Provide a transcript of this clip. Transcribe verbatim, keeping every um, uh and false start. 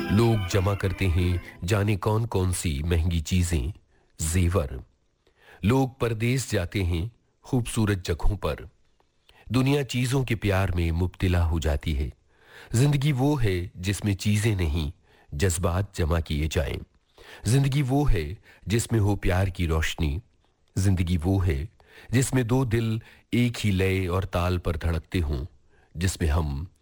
लोग जमा करते हैं जाने कौन कौन सी महंगी चीजें, जेवर। लोग परदेस जाते हैं खूबसूरत जगहों पर। दुनिया चीजों के प्यार में मुब्तिला हो जाती है। जिंदगी वो है जिसमें चीजें नहीं, जज्बात जमा किए जाएं। जिंदगी वो है जिसमें हो प्यार की रोशनी। जिंदगी वो है जिसमें दो दिल एक ही लय और ताल पर धड़कते हों, जिसमें हम